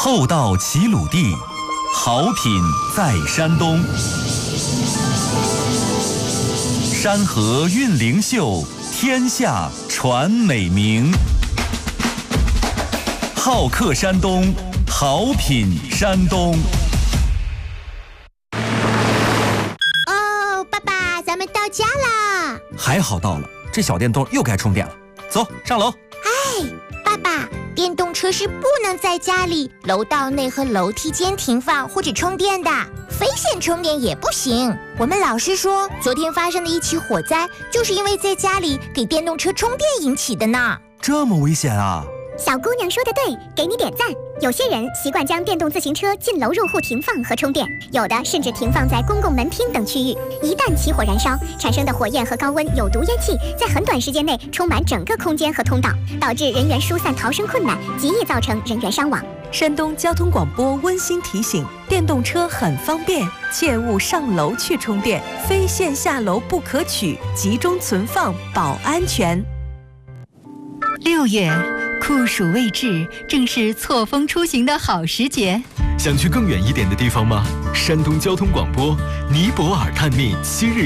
厚道齐鲁地，好品在山东。山河韵灵秀，天下传美名。好客山东，好品山东。 哦，爸爸，咱们到家啦！ 还好到了，这小电动又该充电了。走，上楼。 哎，爸爸，电动车是不能在家里、楼道内和楼梯间停放或者充电的，非线充电也不行。我们老师说，昨天发生的一起火灾，就是因为在家里给电动车充电引起的呢。 这么危险啊！ 小姑娘说的对，给你点赞。有些人习惯将电动自行车进楼入户停放和充电，有的甚至停放在公共门厅等区域。一旦起火燃烧，产生的火焰和高温有毒烟气在很短时间内充满整个空间和通道，导致人员疏散逃生困难，极易造成人员伤亡。 山东交通广播温馨提醒：电动车很方便，切勿上楼去充电，非线下楼不可取，集中存放保安全。 6月，酷暑未至，正是错峰出行的好时节。 想去更远一点的地方吗？山东交通广播尼泊尔探秘7日